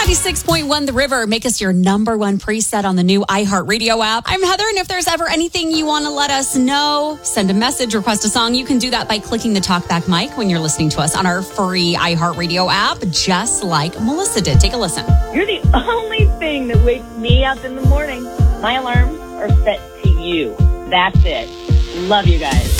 96.1 The River. Make us your number one preset on the new iHeartRadio app. I'm Heather, and if there's ever anything you want to let us know, send a message, request a song, you can do that by clicking the talkback mic when you're listening to us on our free iHeartRadio app, just like Melissa did. Take a listen. You're the only thing that wakes me up in the morning. My alarms are set to you. That's it. Love you guys.